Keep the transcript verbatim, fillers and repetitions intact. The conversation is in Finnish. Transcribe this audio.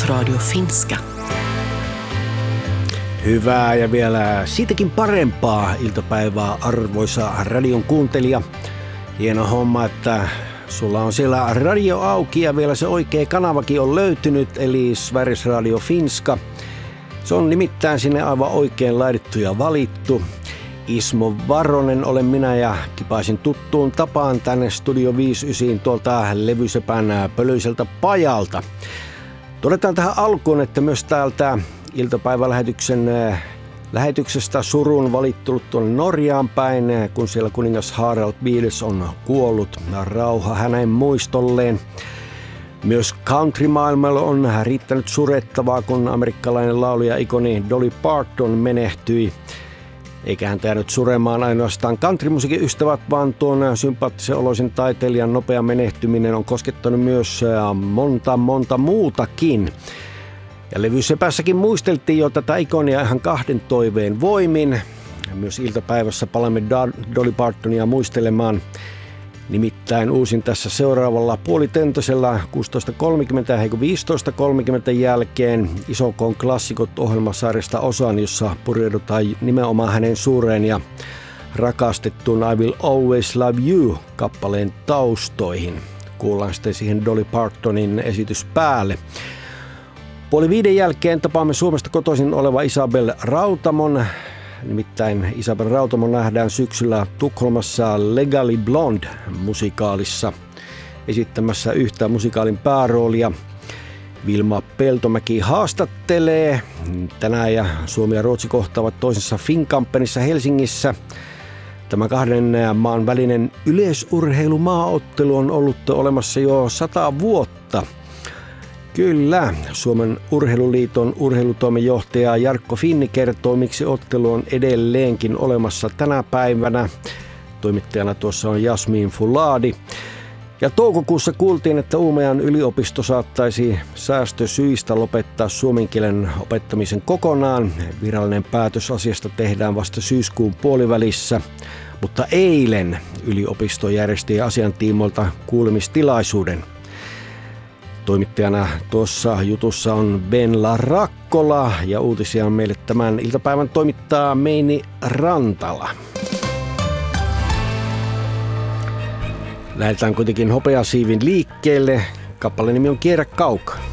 Yleisradio Finska. Hyvää ja vielä siitäkin parempaa iltapäivää, arvoisa radion kuuntelija. Hieno homma, että sulla on siellä radio auki ja vielä se oikea kanavakin on löytynyt, eli Sveriges Radio Finska. Se on nimittäin sinne aivan oikein laitettu ja valittu. Ismo Varonen olen minä ja kipaisin tuttuun tapaan tänne Studio viisikymmentäyhdeksän tuolta Levysepän pölyiseltä pajalta. Todetaan tähän alkuun, että myös täältä iltapäivälähetyksen lähetyksestä surun valittu tuonne Norjaan päin, kun siellä kuningas Harald viides on kuollut. Rauha hänen muistolleen. Myös country-maailmalla on riittänyt surettavaa, kun amerikkalainen lauluja-ikoni Dolly Parton menehtyi. Eikä hän jäänyt suremaan ainoastaan countrymusiikin ystävät, vaan tuon sympaattisen oloisen taiteilijan nopea menehtyminen on koskettanut myös monta monta muutakin. Ja Levysepässäkin muisteltiin jo tätä ikonia ihan kahden toiveen voimin. Myös iltapäivässä palaamme Dolly Partonia muistelemaan. Nimittäin uusin tässä seuraavalla puolitentoisella kuusitoista kolmekymmentä ja viisitoista kolmekymmentä jälkeen Iso K:n klassikot -ohjelmasarjasta osan, jossa pureudutaan nimenomaan hänen suureen ja rakastettuun I Will Always Love You -kappaleen taustoihin. Kuullaan sitten siihen Dolly Partonin esitys päälle. Puoli viiden jälkeen tapaamme Suomesta kotoisin oleva Isabel Rautamon. Nimittäin Isabel Rautamo nähdään syksyllä Tukholmassa Legally Blonde-musikaalissa esittämässä yhtä musikaalin pääroolia. Vilma Peltomäki haastattelee. Tänään ja Suomi ja Ruotsi kohtaavat toisensa Finkampenissa Helsingissä. Tämä kahden maan välinen yleisurheilumaaottelu on ollut olemassa jo sata vuotta. Kyllä, Suomen Urheiluliiton urheilutoimenjohtaja Jarkko Finni kertoo, miksi ottelu on edelleenkin olemassa tänä päivänä. Toimittajana tuossa on Jasmin Fuladi. Ja toukokuussa kuultiin, että Uumajan yliopisto saattaisi säästösyistä lopettaa suomen kielen opettamisen kokonaan. Virallinen päätös asiasta tehdään vasta syyskuun puolivälissä. Mutta eilen yliopisto järjesti asian tiimoilta kuulemistilaisuuden. Toimittajana tuossa jutussa on Venla Rakkola ja uutisia meille tämän iltapäivän toimittaa Meini Rantala. Lähdetään kuitenkin hopeasiivin liikkeelle. Kappaleen nimi on Kierrä kaukaa.